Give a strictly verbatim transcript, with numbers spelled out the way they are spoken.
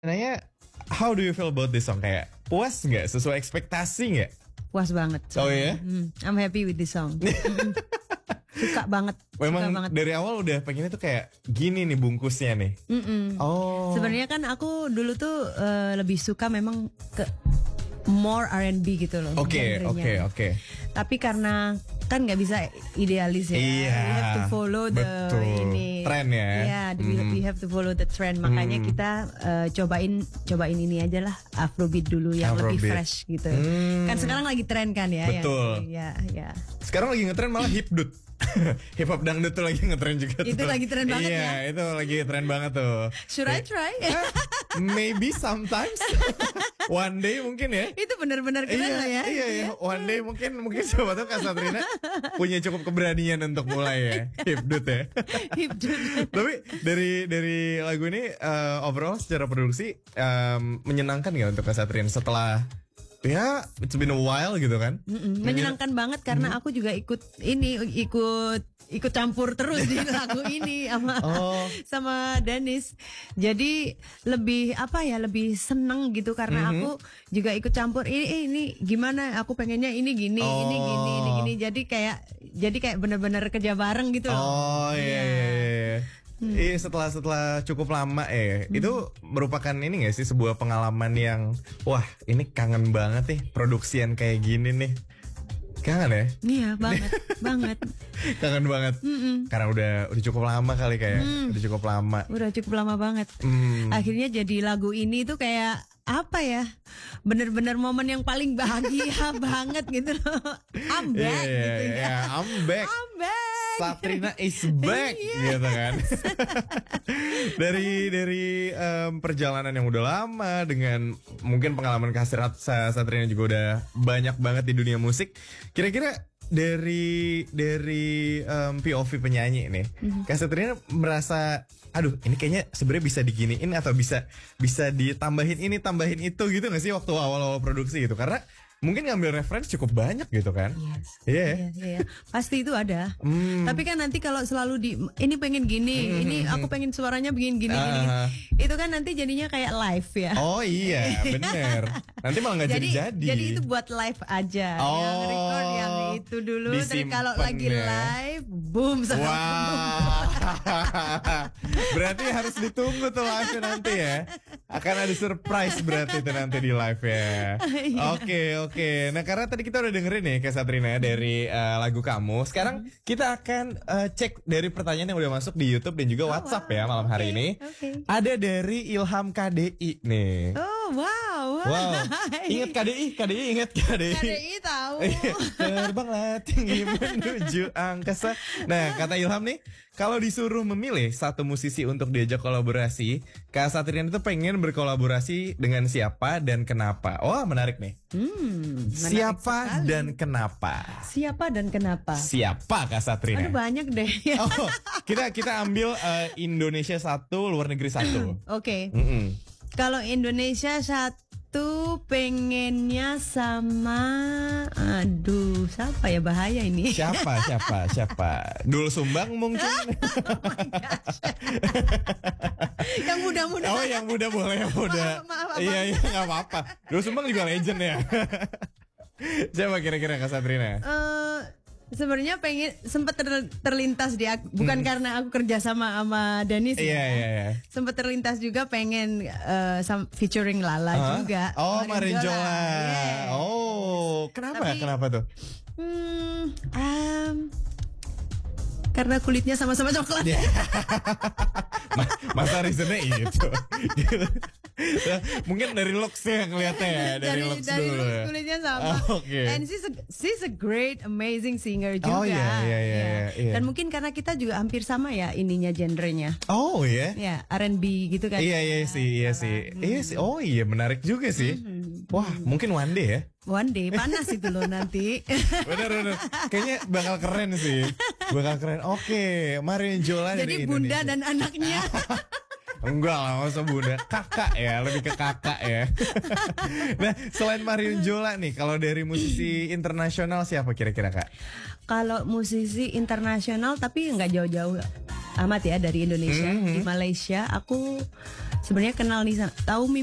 Nanya, how do you feel about this song? Kayak puas nggak? Sesuai ekspektasi nggak? Puas banget. Oh ya? Hmm, I'm happy with this song. Suka banget. Memang suka banget. dari awal udah pengennya tuh kayak gini nih bungkusnya nih. Mm-mm. Oh. Sebenarnya kan aku dulu tuh uh, lebih suka memang ke more R and B gitu loh. Oke, oke, oke. Tapi karena kan nggak bisa idealis ya. Iya. We have to follow the betul. ini. Tren ya. Iya, mm. we have to follow the trend. Makanya mm. kita uh, cobain cobain ini aja lah, Afrobeat dulu yang Afrobeat. lebih fresh gitu. Mm. Kan sekarang lagi tren kan ya. Betul. Ya, ya. Sekarang lagi ngetren malah hipdut. Hip hop dangdut tuh lagi ngetren juga. Itu tuh. lagi tren banget iya, ya. Iya, itu lagi tren banget tuh. Should I try? Maybe sometimes. One day mungkin ya. Itu benar-benar keren iya, loh ya. Iya, iya. One day mungkin mungkin siapa tahu Kak Satrina punya cukup keberanian untuk mulai ya. Hipdut ya. Hipdut. Tapi dari dari lagu ini uh, overall secara produksi um, menyenangkan nggak untuk Kak Satrina setelah ya it's been a while gitu kan? Mm-mm, menyenangkan banget karena aku juga ikut ini ikut ikut campur terus di lagu ini sama oh. sama Dennis. Jadi lebih apa ya lebih seneng gitu karena mm-hmm. aku juga ikut campur ini ini gimana aku pengennya ini gini oh. ini gini ini gini jadi kayak jadi kayak benar-benar kerja bareng gitu loh. Oh iya. iya, iya. Hmm. Iya setelah setelah cukup lama ya hmm. itu merupakan ini gak sih sebuah pengalaman yang wah ini kangen banget nih produksian kayak gini nih. Kangen ya? Iya banget banget. Kangen banget. Mm-mm. Karena udah udah cukup lama kali kayak mm. udah cukup lama. Udah cukup lama banget. Mm. Akhirnya jadi lagu ini tuh kayak apa ya? Bener-bener momen yang paling bahagia banget gitu loh. I'm back yeah, gitu yeah, ya. Yeah, I'm back. I'm back. Satrina is back gitu kan. dari dari um, perjalanan yang udah lama dengan mungkin pengalaman Kak Satrina juga udah banyak banget di dunia musik. Kira-kira dari dari um, P O V penyanyi nih, mm-hmm. Kak Satrina merasa aduh ini kayaknya sebenarnya bisa diginiin atau bisa bisa ditambahin ini tambahin itu gitu nggak sih waktu awal-awal produksi gitu karena mungkin ngambil referensi cukup banyak gitu kan? Yes. Iya. Yeah. Yeah, yeah. Pasti itu ada. Mm. Tapi kan nanti kalau selalu di ini pengen gini, mm. ini aku pengen suaranya begini gini, uh. gini. Itu kan nanti jadinya kayak live ya. Oh iya, bener. Nanti malah nggak jadi-jadi. Jadi itu buat live aja. Oh. Yang record yang itu dulu. Terus kalau lagi ya. live, boom sama wow. boom. Berarti harus ditunggu tuh live nanti ya. Akan ada surprise berarti itu nanti di live ya. Oke oke. Oke, nah karena tadi kita udah dengerin nih Kak Satrina dari uh, lagu kamu. Sekarang kita akan uh, cek dari pertanyaan yang udah masuk di YouTube dan juga oh, WhatsApp wow. ya malam hari okay, ini. Okay. Ada dari Ilham K D I nih. Oh wow. Wow. Ingat K D I, K D I ingat K D I. K D I tahu. Terbanglah tinggi menuju angkasa. Nah kata Ilham nih, kalau disuruh memilih satu musisi untuk diajak kolaborasi, Kak Satrina itu pengen berkolaborasi dengan siapa dan kenapa? Wah menarik nih. Hmm, siapa sekali. Dan kenapa? Siapa dan kenapa? Siapa Kak Satrina? Aduh banyak deh. Oh, kita kita ambil uh, Indonesia satu, luar negeri satu. Oke. Okay. Mm-mm. Kalau Indonesia satu pengennya sama, aduh siapa ya bahaya ini? Siapa siapa siapa? Dul Sumbang mungkin. Oh my gosh. Yang muda-muda. Oh yang muda boleh yang muda. Maaf, maaf, maaf. Iya iya nggak apa-apa. Dul Sumbang juga legend ya. Siapa kira-kira Kak Satrina? Uh, Sebenarnya pengen sempat ter, terlintas di aku, bukan hmm. karena aku kerja sama sama Dennis yeah, ya. Yeah, yeah. Sempat terlintas juga pengen uh, some, featuring Lala huh? juga. Oh, Marinjola. Yeah. Oh, kenapa? Tapi, kenapa tuh? Hmm, um, karena kulitnya sama-sama coklat. Yeah. Masa reasonnya itu. Mungkin dari looks-nya ngeliatnya ya. Dari, dari looks dari dulu looks ya. kulitnya sama. Oh, okay. And she's a, she's a great amazing singer juga. Oh iya iya iya, yeah. iya. Dan mungkin karena kita juga hampir sama ya ininya genrenya. Oh iya. Ya R and B gitu kan. Iya iya sih iya sih. Iya sih. Oh iya menarik juga sih. Mm-hmm. Wah mungkin one day ya. One day panas itu loh nanti. Bener bener. Kayaknya bakal keren sih. Bakal keren. Oke, okay. Marinjola dari Jadi bunda Indonesia. Dan anaknya. Enggak lah, nggak usah bunda, kakak ya, lebih ke kakak ya. Nah, selain Marinjola nih, kalau dari musisi internasional siapa kira-kira Kak? Kalau musisi internasional tapi nggak jauh-jauh amat ya dari Indonesia. Mm-hmm. Di Malaysia aku sebenarnya kenal Nisa, tahu